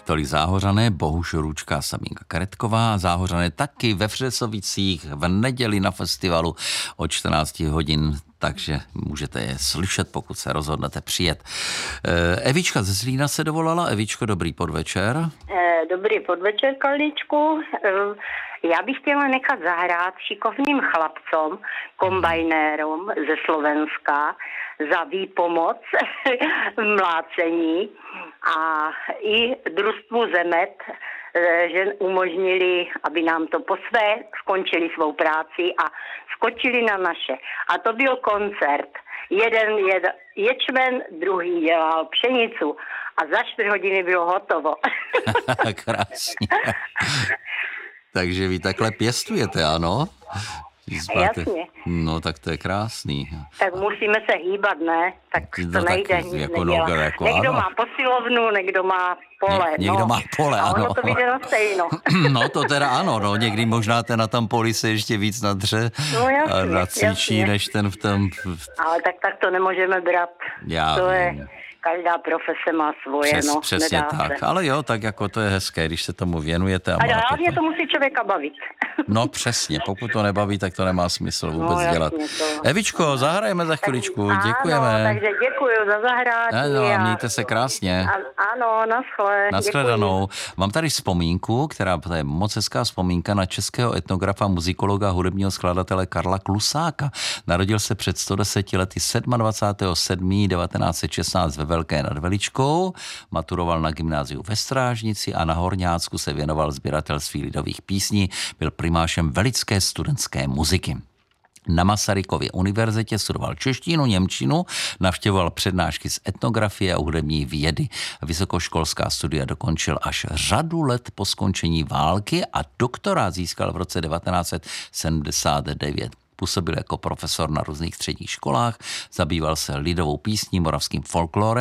Tolik Záhořané, Bohuš Růčka, Sabínka Karetková. Záhořané taky ve Vřesovicích v neděli na festivalu od 14 hodin, takže můžete je slyšet, pokud se rozhodnete přijet. Evička ze Zlína se dovolala. Evičko, dobrý podvečer. Dobrý podvečer, Karličku. Já bych chtěla nechat zahrát šikovným chlapcom, kombajnérům ze Slovenska za výpomoc v mlácení a i družstvu Zemet, že umožnili, aby nám to po své skončili svou práci a skočili na naše. A to byl koncert. Jeden ječmen, druhý dělal pšenicu a za 4 hodiny bylo hotovo. Krásně. Takže vy takhle pěstujete, ano? Jasně. No, tak to je krásný. Tak musíme se hýbat, ne? Tak to nejde jako někdo má posilovnu, někdo má pole. Někdo má pole, ano. A ono to vyjde na stejno. No, to teda ano, no. Někdy možná ten na tam poli se ještě víc nadře a nacvičí, než ten v tom... Ale tak to nemůžeme brát. To je... Každá profese má svoje, Přesně tak, ale jo, tak jako to je hezké, když se tomu věnujete. A hlavně to musí člověka bavit. No přesně, pokud to nebaví, tak to nemá smysl vůbec dělat. Evičko, zahrajeme za chviličku, děkujeme. Ano, takže děkuji za zahrání. No, mějte se krásně. Ano, naschle. Nashledanou. Mám tady vzpomínku, která je moc hezká vzpomínka na českého etnografa, muzikologa, hudebního skladatele Karla Klusáka. Narodil se před 110 lety 27.7.1916 ve Velké nad Veličkou, maturoval na gymnáziu ve Strážnici a na Horňácku se věnoval sběratelství lidových písní, byl primášem velické studentské muziky. Na Masarykově univerzitě studoval češtinu, němčinu, navštěvoval přednášky z etnografie a hudební vědy. Vysokoškolská studia dokončil až řadu let po skončení války a doktorát získal v roce 1979. Působil jako profesor na různých středních školách, zabýval se lidovou písní, moravským folklorem